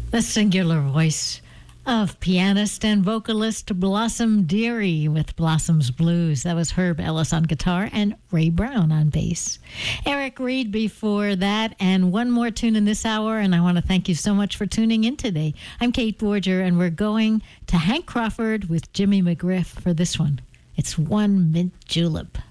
The singular voice of pianist and vocalist Blossom Dearie with Blossom's Blues. That was Herb Ellis on guitar and Ray Brown on bass. Eric Reed before that, and one more tune in this hour, and I want to thank you so much for tuning in today. I'm Kate Borger, and we're going to Hank Crawford with Jimmy McGriff for this one. It's One Mint Julep.